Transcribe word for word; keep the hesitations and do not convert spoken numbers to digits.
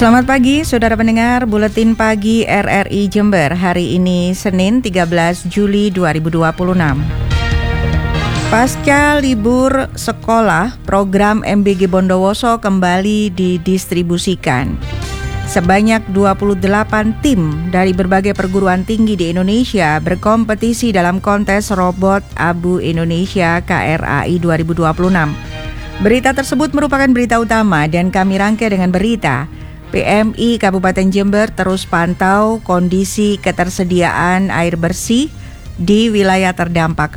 Selamat pagi, saudara pendengar Buletin Pagi R R I Jember. Hari ini Senin tiga belas Juli dua ribu dua puluh enam. Pasca libur sekolah, program M B G Bondowoso kembali didistribusikan. Sebanyak dua puluh delapan tim dari berbagai perguruan tinggi di Indonesia berkompetisi dalam kontes robot Abu Indonesia K R A I dua ribu dua puluh enam. Berita tersebut merupakan berita utama dan kami rangkai dengan berita. P M I Kabupaten Jember terus pantau kondisi ketersediaan air bersih di wilayah terdampak